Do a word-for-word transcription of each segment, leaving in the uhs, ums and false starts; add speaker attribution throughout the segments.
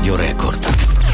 Speaker 1: Radio Record.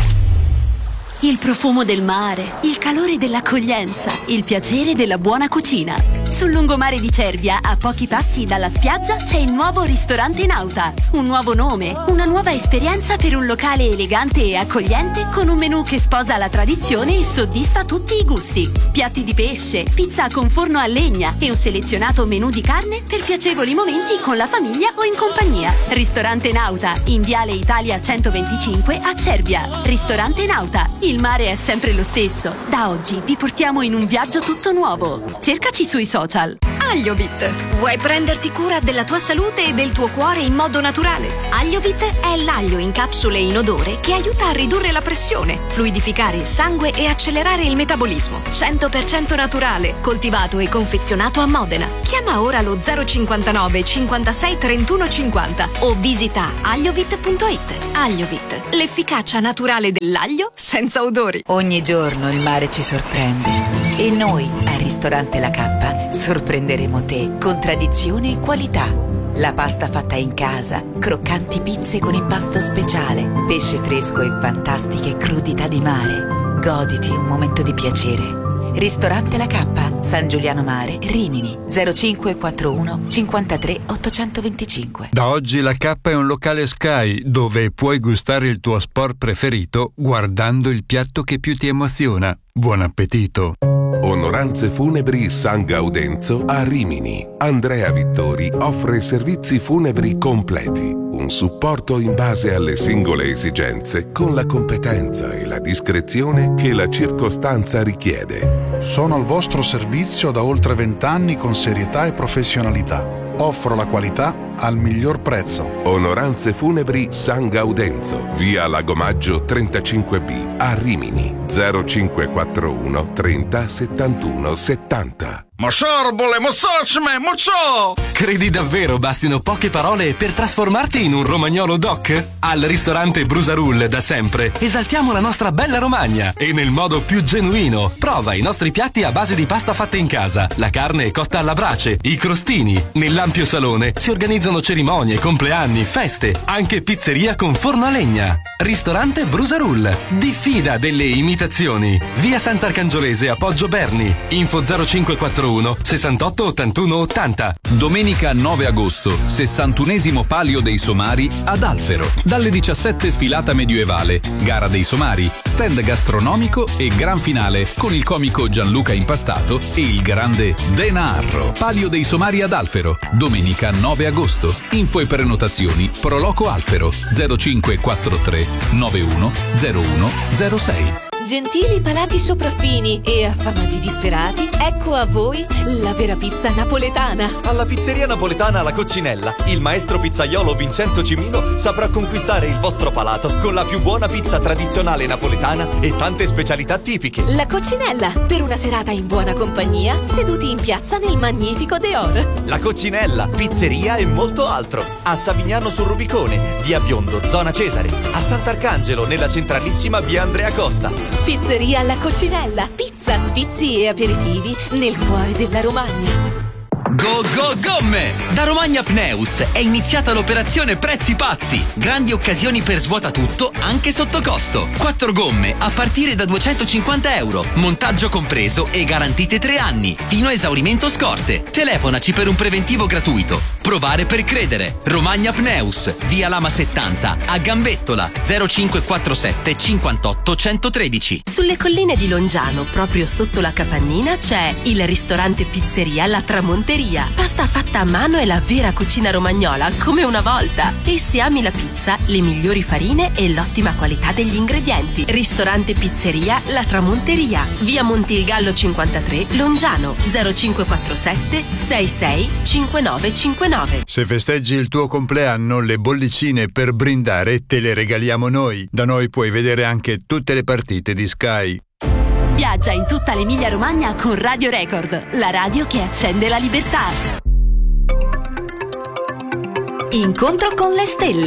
Speaker 2: Il profumo del mare, il calore dell'accoglienza, il piacere della buona cucina. Sul lungomare di Cervia, a pochi passi dalla spiaggia, c'è il nuovo ristorante Nauta. Un nuovo nome, una nuova esperienza per un locale elegante e accogliente con un menù che sposa la tradizione e soddisfa tutti i gusti. Piatti di pesce, pizza con forno a legna e un selezionato menù di carne per piacevoli momenti con la famiglia o in compagnia. Ristorante Nauta, in Viale Italia centoventicinque a Cervia. Ristorante Nauta. Il mare è sempre lo stesso. Da oggi vi portiamo in un viaggio tutto nuovo. Cercaci sui social.
Speaker 3: Agliovit. Vuoi prenderti cura della tua salute e del tuo cuore in modo naturale? Agliovit è l'aglio in capsule inodore che aiuta a ridurre la pressione, fluidificare il sangue e accelerare il metabolismo. cento per cento naturale, coltivato e confezionato a Modena. Chiama ora lo zero cinquantanove cinquantasei trentuno cinquanta o visita agliovit punto it. Agliovit, l'efficacia naturale dell'aglio senza odori.
Speaker 4: Ogni giorno il mare ci sorprende e noi al ristorante La Cappa sorprenderemo te con tradizione e qualità. La pasta fatta in casa, croccanti pizze con impasto speciale, pesce fresco e fantastiche crudità di mare. Goditi un momento di piacere. Ristorante La Cappa, San Giuliano Mare, Rimini, zero cinque quattoruno cinquantatré ottocentoventicinque.
Speaker 5: Da oggi La Cappa è un locale Sky dove puoi gustare il tuo sport preferito guardando il piatto che più ti emoziona. Buon appetito!
Speaker 6: Onoranze Funebri San Gaudenzo a Rimini. Andrea Vittori offre servizi funebri completi, un supporto in base alle singole esigenze con la competenza e la discrezione che la circostanza richiede.
Speaker 7: Sono al vostro servizio da oltre vent'anni con serietà e professionalità. Offro la qualità al miglior prezzo.
Speaker 6: Onoranze Funebri San Gaudenzo, via Lagomaggio trentacinque B a Rimini, zero cinque quattoruno trenta settantuno settanta.
Speaker 8: Ma sorbole, ma sosme, ma ciò! Credi davvero bastino poche parole per trasformarti in un romagnolo doc? Al ristorante Brusarull da sempre esaltiamo la nostra bella Romagna e nel modo più genuino. Prova i nostri piatti a base di pasta fatta in casa, la carne cotta alla brace, i crostini. Nell'ampio salone si organizzano cerimonie, compleanni, feste, anche pizzeria con forno a legna. Ristorante Brusarull. Diffida delle imitazioni. Via Sant'Arcangiolese a Poggio Berni. Info zero cinque quattro uno sessantotto ottantuno ottanta.
Speaker 9: Domenica nove agosto, sessantunesimo Palio dei Somari ad Alfero. Dalle diciassette sfilata medievale, gara dei somari, stand gastronomico e gran finale con il comico Gianluca Impastato e il grande Denarro. Palio dei Somari ad Alfero, domenica nove agosto. Info e prenotazioni Proloco Alfero zero cinque quattro tre nove uno zero uno zero sei.
Speaker 10: Gentili palati sopraffini e affamati disperati, ecco a voi la vera pizza napoletana.
Speaker 11: Alla pizzeria napoletana La Coccinella, il maestro pizzaiolo Vincenzo Cimino saprà conquistare il vostro palato con la più buona pizza tradizionale napoletana e tante specialità tipiche.
Speaker 10: La Coccinella, per una serata in buona compagnia, seduti in piazza nel magnifico Deor.
Speaker 11: La Coccinella, pizzeria e molto altro. A Savignano sul Rubicone, via Biondo, zona Cesare. A Sant'Arcangelo, nella centralissima via Andrea Costa.
Speaker 10: Pizzeria La Coccinella, pizza, sfizi e aperitivi nel cuore della Romagna.
Speaker 12: Go Go Gomme! Da Romagna Pneus è iniziata l'operazione Prezzi Pazzi. Grandi occasioni per svuota tutto, anche sotto costo. Quattro gomme a partire da duecentocinquanta euro. Montaggio compreso e garantite tre anni, fino a esaurimento scorte. Telefonaci per un preventivo gratuito. Provare per credere. Romagna Pneus, via Lama settanta, a Gambettola, zero cinque quattro sette cinquantotto centotredici.
Speaker 10: Sulle colline di Longiano, proprio sotto la Capannina, c'è il ristorante pizzeria La Tramonteria. Pasta fatta a mano è la vera cucina romagnola, come una volta. E se ami la pizza, le migliori farine e l'ottima qualità degli ingredienti. Ristorante pizzeria La Tramonteria, via Montilgallo cinquantatré, Longiano, zero cinque quattro sette sei sei cinque nove cinque nove.
Speaker 5: Se festeggi il tuo compleanno, le bollicine per brindare te le regaliamo noi. Da noi puoi vedere anche tutte le partite di Sky.
Speaker 2: Viaggia in tutta l'Emilia Romagna con Radio Record, la radio che accende la libertà.
Speaker 3: Incontro con le stelle.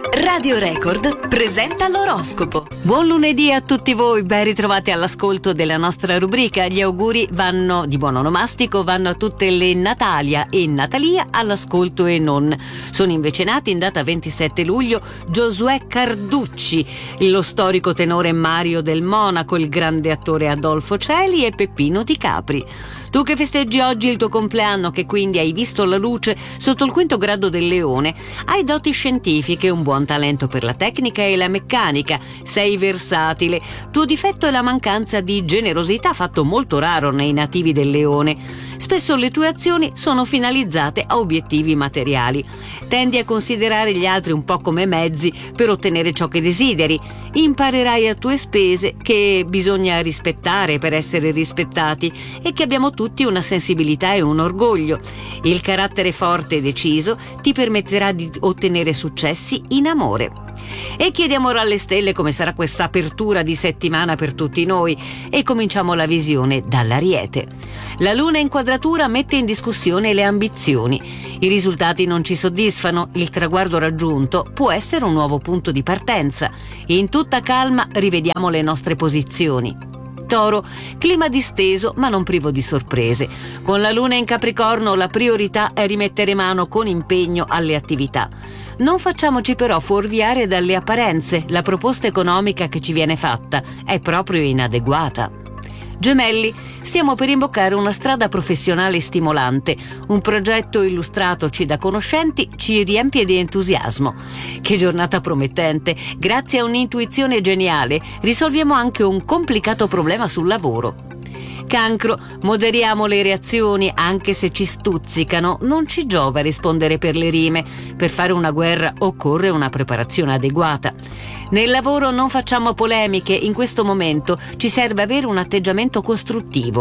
Speaker 2: Radio Record presenta l'oroscopo.
Speaker 1: Buon lunedì a tutti voi, ben ritrovati all'ascolto della nostra rubrica. Gli auguri vanno di buon onomastico vanno a tutte le Natalia e Natalia all'ascolto e non. Sono invece nati in data ventisette luglio Giosuè Carducci, lo storico tenore Mario del Monaco, il grande attore Adolfo Celi e Peppino Di Capri. Tu che festeggi oggi il tuo compleanno, che quindi hai visto la luce sotto il quinto grado del Leone, hai doti scientifiche, un buon talento per la tecnica e la meccanica, sei versatile. Tuo difetto è la mancanza di generosità, fatto molto raro nei nativi del Leone. Spesso le tue azioni sono finalizzate a obiettivi materiali. Tendi a considerare gli altri un po' come mezzi per ottenere ciò che desideri. Imparerai a tue spese che bisogna rispettare per essere rispettati e che abbiamo tutti una sensibilità e un orgoglio. Il carattere forte e deciso ti permetterà di ottenere successi in amore. E chiediamo ora alle stelle come sarà questa apertura di settimana per tutti noi e cominciamo la visione dall'Ariete. La luna in quadratura mette in discussione le ambizioni. I risultati non ci soddisfano, il traguardo raggiunto può essere un nuovo punto di partenza. In tutta calma rivediamo le nostre posizioni. Toro, clima disteso ma non privo di sorprese. Con la luna in Capricorno la priorità è rimettere mano con impegno alle attività. Non facciamoci però fuorviare dalle apparenze, la proposta economica che ci viene fatta è proprio inadeguata. Gemelli, stiamo per imboccare una strada professionale stimolante. Un progetto illustratoci da conoscenti ci riempie di entusiasmo. Che giornata promettente! Grazie a un'intuizione geniale risolviamo anche un complicato problema sul lavoro. Cancro, moderiamo le reazioni anche se ci stuzzicano, non ci giova rispondere per le rime. Per fare una guerra occorre una preparazione adeguata. Nel lavoro non facciamo polemiche, in questo momento ci serve avere un atteggiamento costruttivo.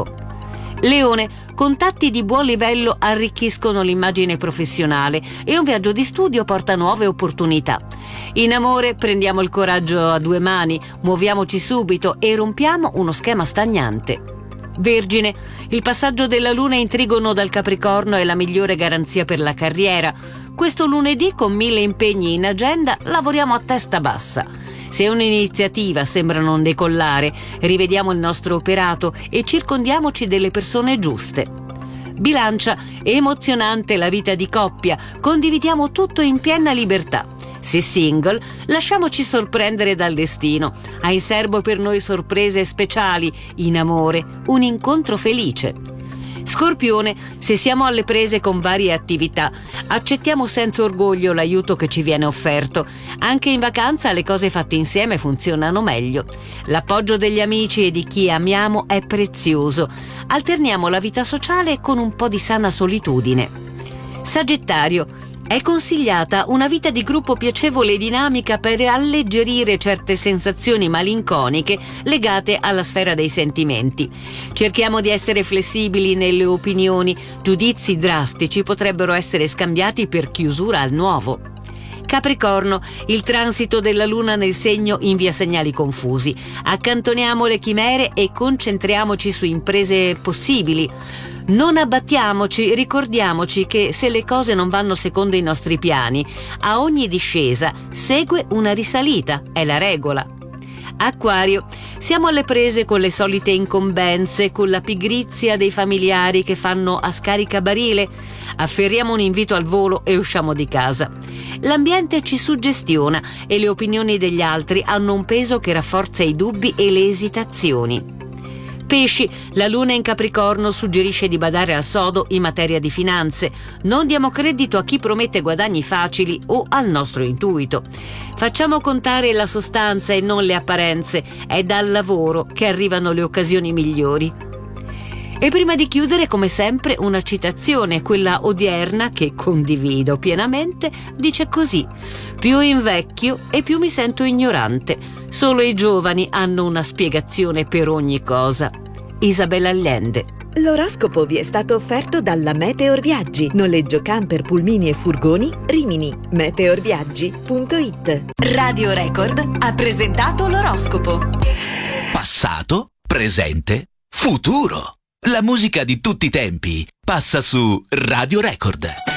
Speaker 1: Leone, contatti di buon livello arricchiscono l'immagine professionale e un viaggio di studio porta nuove opportunità. In amore prendiamo il coraggio a due mani, muoviamoci subito e rompiamo uno schema stagnante. Vergine, il passaggio della luna in trigono dal Capricorno è la migliore garanzia per la carriera. Questo lunedì, con mille impegni in agenda, lavoriamo a testa bassa. Se un'iniziativa sembra non decollare, rivediamo il nostro operato e circondiamoci delle persone giuste. Bilancia, emozionante la vita di coppia, condividiamo tutto in piena libertà. Se single, lasciamoci sorprendere dal destino. Ha in serbo per noi sorprese speciali, in amore, un incontro felice. Scorpione, se siamo alle prese con varie attività, accettiamo senza orgoglio l'aiuto che ci viene offerto. Anche in vacanza le cose fatte insieme funzionano meglio. L'appoggio degli amici e di chi amiamo è prezioso. Alterniamo la vita sociale con un po' di sana solitudine. Sagittario, è consigliata una vita di gruppo piacevole e dinamica per alleggerire certe sensazioni malinconiche legate alla sfera dei sentimenti. Cerchiamo di essere flessibili nelle opinioni, giudizi drastici potrebbero essere scambiati per chiusura al nuovo. Capricorno, il transito della luna nel segno invia segnali confusi. Accantoniamo le chimere e concentriamoci su imprese possibili. Non abbattiamoci, ricordiamoci che se le cose non vanno secondo i nostri piani, a ogni discesa segue una risalita, è la regola. Acquario, siamo alle prese con le solite incombenze, con la pigrizia dei familiari che fanno a scaricabarile. Afferriamo un invito al volo e usciamo di casa. L'ambiente ci suggestiona e le opinioni degli altri hanno un peso che rafforza i dubbi e le esitazioni. Pesci, la luna in Capricorno suggerisce di badare al sodo in materia di finanze. Non diamo credito a chi promette guadagni facili o al nostro intuito. Facciamo contare la sostanza e non le apparenze. È dal lavoro che arrivano le occasioni migliori. E prima di chiudere, come sempre, una citazione, quella odierna che condivido pienamente, dice così: più invecchio e più mi sento ignorante. Solo i giovani hanno una spiegazione per ogni cosa. Isabella Allende.
Speaker 13: L'oroscopo vi è stato offerto dalla Meteor Viaggi, noleggio camper, pulmini e furgoni, Rimini, meteorviaggi punto it.
Speaker 2: Radio Record ha presentato l'oroscopo.
Speaker 12: Passato, presente, futuro. La musica di tutti i tempi passa su Radio Record.